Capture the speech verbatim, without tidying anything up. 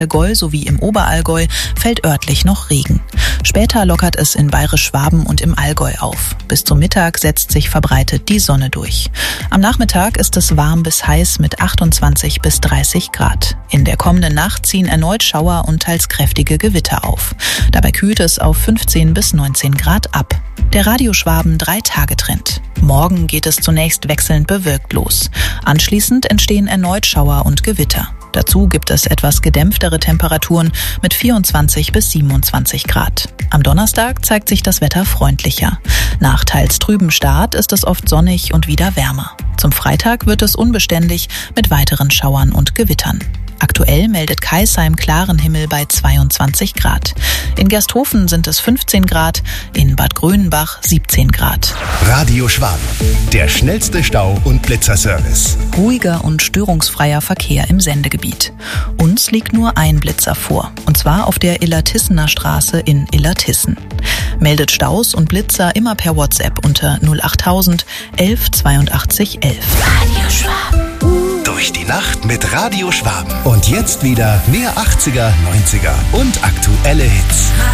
Allgäu sowie im Oberallgäu fällt örtlich noch Regen. Später lockert es in Bayerisch-Schwaben und im Allgäu auf. Bis zum Mittag setzt sich verbreitet die Sonne durch. Am Nachmittag ist es warm bis heiß mit achtundzwanzig bis dreißig Grad. In der kommenden Nacht ziehen erneut Schauer und teils kräftige Gewitter auf. Dabei kühlt es auf fünfzehn bis neunzehn Grad ab. Der Radio-Schwaben Drei-Tage-Trend. Morgen geht es zunächst wechselnd bewölkt los. Anschließend entstehen erneut Schauer und Gewitter. Dazu gibt es etwas gedämpftere Temperaturen mit vierundzwanzig bis siebenundzwanzig Grad. Am Donnerstag zeigt sich das Wetter freundlicher. Nach teils trübem Start ist es oft sonnig und wieder wärmer. Zum Freitag wird es unbeständig mit weiteren Schauern und Gewittern. Aktuell meldet Kaisheim klaren Himmel bei zweiundzwanzig Grad. In Gersthofen sind es fünfzehn Grad, in Bad Grönenbach siebzehn Grad. Radio Schwaben, der schnellste Stau- und Blitzerservice. Ruhiger und störungsfreier Verkehr im Sendegebiet. Uns liegt nur ein Blitzer vor, und zwar auf der Illertissener Straße in Illertissen. Meldet Staus und Blitzer immer per WhatsApp unter null achttausend elf zweiundachtzig elf. Radio Schwaben. Durch die Nacht mit Radio Schwaben. Und jetzt wieder mehr achtziger, neunziger und aktuelle Hits.